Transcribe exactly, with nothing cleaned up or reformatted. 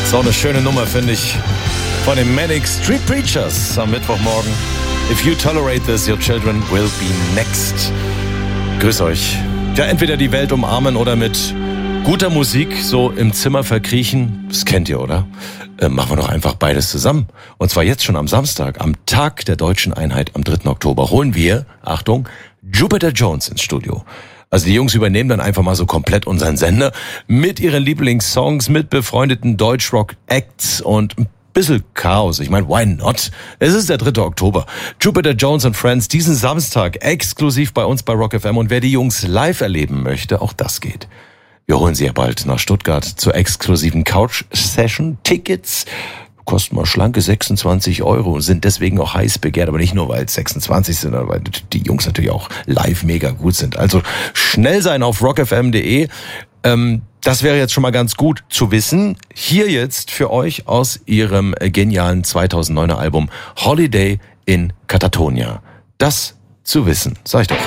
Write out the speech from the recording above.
So eine schöne Nummer, finde ich, von den Manic Street Preachers am Mittwochmorgen. If you tolerate this, your children will be next. Grüß euch. Ja, entweder die Welt umarmen oder mit guter Musik so im Zimmer verkriechen. Das kennt ihr, oder? Äh, machen wir doch einfach beides zusammen. Und zwar jetzt schon am Samstag, am Tag der Deutschen Einheit, am dritten Oktober, holen wir, Achtung, Jupiter Jones ins Studio. Also die Jungs übernehmen dann einfach mal so komplett unseren Sender mit ihren Lieblingssongs, mit befreundeten Deutschrock-Acts und ein bisschen Chaos. Ich meine, why not? Es ist der dritte Oktober. Jupiter Jones and Friends diesen Samstag exklusiv bei uns bei Rock F M. Und wer die Jungs live erleben möchte, auch das geht. Wir holen sie ja bald nach Stuttgart zur exklusiven Couch-Session. Tickets kosten mal schlanke sechsundzwanzig Euro und sind deswegen auch heiß begehrt, aber nicht nur, weil es sechsundzwanzig sind, sondern weil die Jungs natürlich auch live mega gut sind. Also schnell sein auf rock f m punkt d e. Ähm, das wäre jetzt schon mal ganz gut zu wissen. Hier jetzt für euch aus ihrem genialen zweitausenddeuner Album Holiday in Katatonia. Das zu wissen, sag ich doch.